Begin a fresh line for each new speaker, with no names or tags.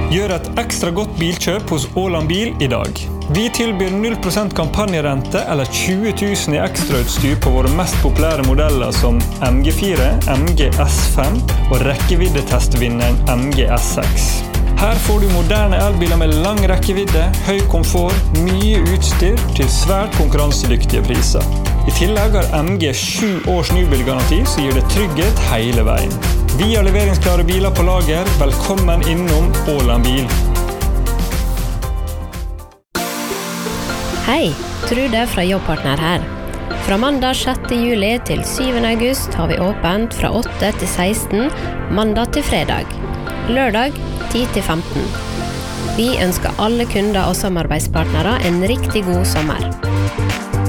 Gjør et ekstra godt bilkjøp hos Åland Bil I dag. Vi tilbyr 0% kampanjerente eller 20 000 I ekstrautstyr på våre mest populære modeller som MG4, MG S5 og rekkeviddetestvinneren MG S6. Her får du moderne elbiler med lang rekkevidde, høy komfort, mye utstyr til svært konkurransedyktige priser. I tillegg har MG 7 års nybilgaranti som gir det trygghet hele veien. Vi har leveringsklare biler på lager. Velkommen innom Åland Bil.
Hei, Trude fra Jobbpartner her. Fra mandag 6. juli til 7. august har vi åpent fra 8 til 16, mandag til fredag. Lørdag 10 til 15. Vi ønsker alle kunder og samarbeidspartnere en riktig god sommer.